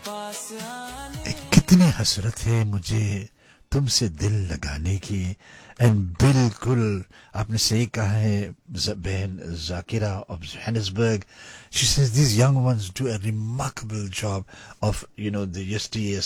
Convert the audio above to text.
कितनी हसरत है मुझे तुमसे दिल लगाने की. एंड बिल्कुल आपने सही कहा है बहन Zakira of Johannesburg. She says these young ones do a remarkable job of the yesteryear